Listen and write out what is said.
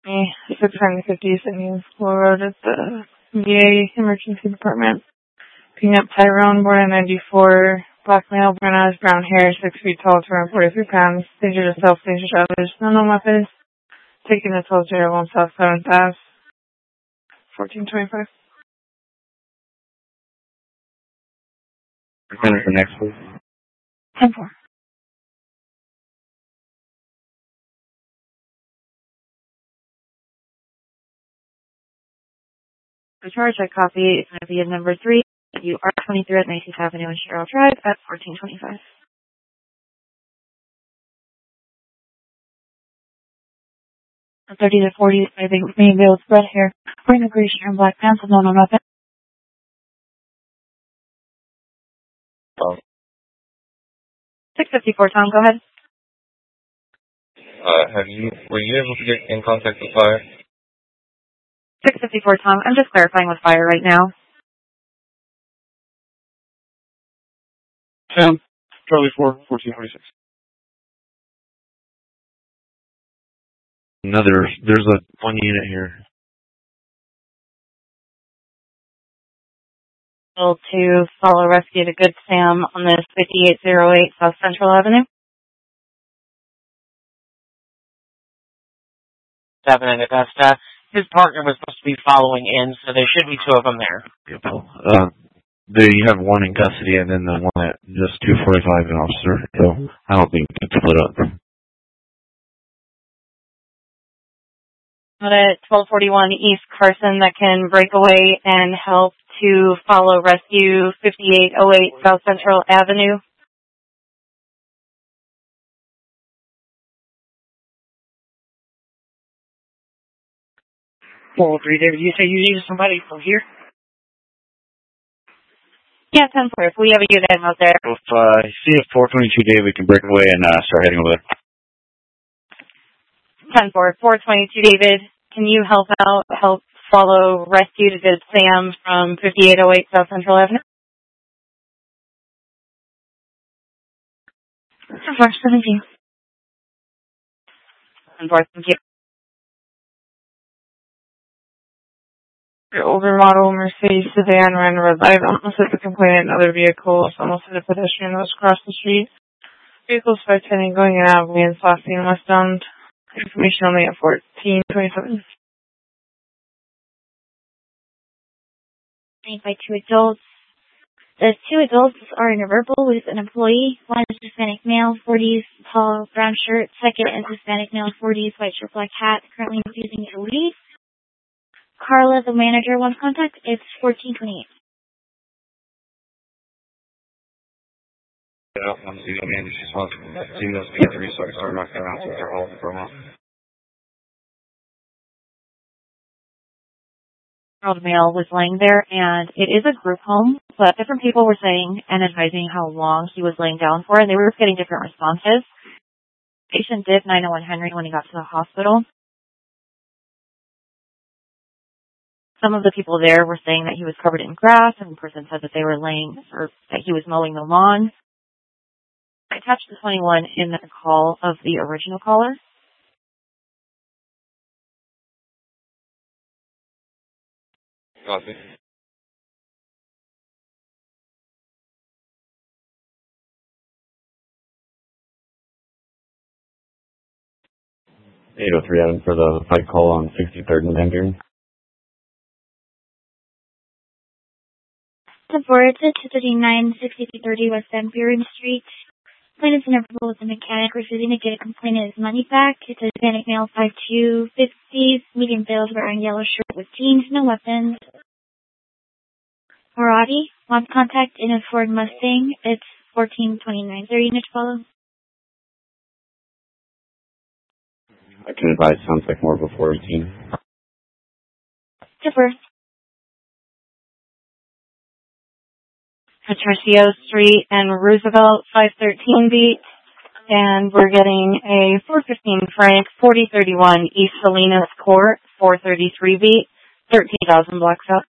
650 Sydney School Road at the VA Emergency Department. Picking up Tyrone, born in 94, black male, brown eyes, brown hair, 6 feet tall, 243 pounds, danger to self, danger to others, no weapons. Taking the 1201 South 7th Ave, 1425. For next, please. 10-4. The charge I copy is going to be in number 3. You are 23 at 19th Avenue and Sherrill Drive at 1425. 30 to 40, I think, may be able to spread hair. Wearing a gray shirt and black pants with no weapon. 654, Tom, go ahead. Were you able to get in contact with fire? 654, Tom, I'm just clarifying with fire right now. 10, Charlie 4, 1426. There's a one unit here. To follow rescue to Good Sam on this 5808 South Central Avenue. 7 in Augusta. His partner was supposed to be following in, so there should be 2 of them there. You have one in custody and then the one at just 245 an officer. So I don't think it's split up. At 1241 East Carson that can break away and help to follow rescue 5808 South Central Avenue. David, you say you needed somebody from here? Yeah, 10-4. If we have a unit out there. If see if 422 David can break away and start heading over there. 10-4. 422 David, can you help follow rescue to Good Sam from 5808 South Central Avenue? 10-4. 17. 10-4. Thank you. Your older model Mercedes sedan ran a red light, almost hit the complainant and other vehicles, almost hit a pedestrian that was across the street. Vehicles 510 going in out of Williams last seen westbound. Information only at 1427. By 2 adults. The 2 adults are in a verbal with an employee. One is Hispanic male, 40s, tall, brown shirt. Second is Hispanic male, 40s, white shirt, black hat. Currently refusing to leave. Carla, the manager, wants contact. It's 1428. I'm seeing the manager. She's seen those people resources. I'm not going to answer their whole for a while. Male was laying there, and it is a group home, but different people were saying and advising how long he was laying down for, and they were getting different responses. Patient did 901 Henry when he got to the hospital. Some of the people there were saying that he was covered in grass, and the person said that they were that he was mowing the lawn. I attached the 21 in the call of the original caller. Copy. Adam for the fight call on 63rd and Denver. 10-4, it's at 239, 6330 West Van Buren Street. Plaintiff's in a verbal with the mechanic refusing to get a complainant his money back. It's a Hispanic male, 5'2", 50s, medium build, wearing yellow shirt with jeans, no weapons. Morati wants contact in a Ford Mustang. It's 1429. 30 units follow. I can advise, sounds like more before 18. Tipper. Patricio Street and Roosevelt 513 beat, and we're getting a 415 Frank 4031 East Salinas Court 433 beat, 13,000 blocks out.